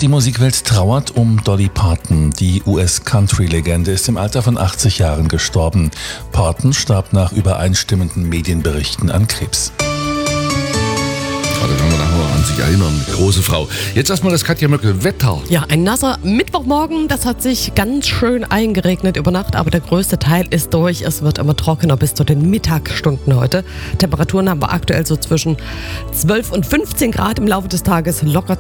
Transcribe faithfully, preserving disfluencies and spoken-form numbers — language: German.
Die Musikwelt trauert um Dolly Parton. Die U S-Country-Legende ist im Alter von achtzig Jahren gestorben. Parton starb nach übereinstimmenden Medienberichten an Krebs. Da kann man nachher an sich erinnern. Große Frau. Jetzt erstmal das Katja Möckel. Wetter. Ja, ein nasser Mittwochmorgen. Das hat sich ganz schön eingeregnet über Nacht, aber der größte Teil ist durch. Es wird immer trockener bis zu den Mittagsstunden heute. Temperaturen haben wir aktuell so zwischen zwölf und fünfzehn Grad. Im Laufe des Tages lockert